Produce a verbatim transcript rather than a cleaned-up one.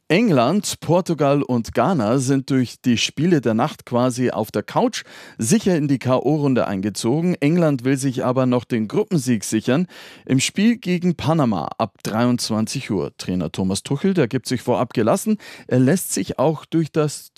England, Portugal und Ghana sind durch die Spiele der Nacht quasi auf der Couch sicher in die K O-Runde eingezogen. England will sich aber noch den Gruppensieg sichern im Spiel gegen Panama ab dreiundzwanzig Uhr. Trainer Thomas Tuchel, der gibt sich vorab gelassen. Er lässt sich auch durch das